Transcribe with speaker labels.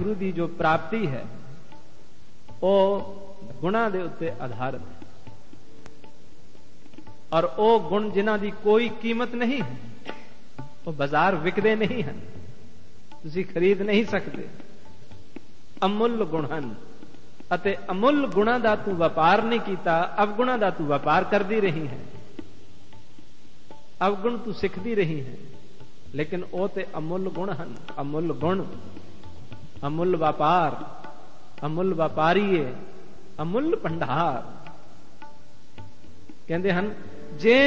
Speaker 1: ਵਾਹਿਗुरु ਦੀ ਜੋ ਪ੍ਰਾਪਤੀ ਹੈ ਉਹ ਗੁਣਾਂ ਦੇ ਉੱਤੇ ਆਧਾਰਿਤ ਹੈ। ਔਰ ਉਹ ਗੁਣ ਜਿਨ੍ਹਾਂ ਦੀ ਕੋਈ ਕੀਮਤ ਨਹੀਂ ਹੈ, ਉਹ ਬਾਜ਼ਾਰ ਵਿਕਦੇ ਨਹੀਂ ਹਨ, ਤੁਸੀਂ ਖਰੀਦ ਨਹੀਂ ਸਕਦੇ। ਅਮੁੱਲ ਗੁਣ ਹਨ ਅਤੇ ਅਮੁੱਲ ਗੁਣਾਂ ਦਾ ਤੂੰ ਵਪਾਰ ਨਹੀਂ ਕੀਤਾ, ਅਵਗੁਣਾਂ ਦਾ ਤੂੰ ਵਪਾਰ ਕਰਦੀ ਰਹੀ ਹੈ, ਅਵਗੁਣ ਤੂੰ ਸਿੱਖਦੀ ਰਹੀ ਹੈ। ਲੇਕਿਨ ਉਹ ਤੇ ਅਮੁੱਲ ਗੁਣ ਹਨ, ਅਮੁੱਲ ਗੁਣ, ਅਮੁੱਲ ਵਪਾਰ, ਅਮੁੱਲ ਵਪਾਰੀਏ, ਅਮੁੱਲ ਭੰਡਾਰ। ਕਹਿੰਦੇ ਹਨ ਜੇ